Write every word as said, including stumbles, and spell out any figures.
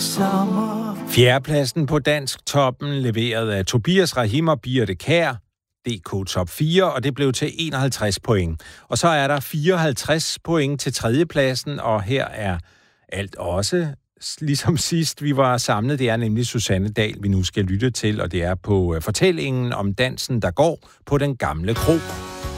Fjerdepladsen på Dansk Toppen leveret af Tobias Rahim og Birte Kjær, D K Top fire, og det blev til enoghalvtreds point. Og så er der fireoghalvtreds point til tredjepladsen, og her er alt også, ligesom sidst vi var samlet, det er nemlig Susanne Dahl, vi nu skal lytte til, og det er på fortællingen om dansen, der går på den gamle kro.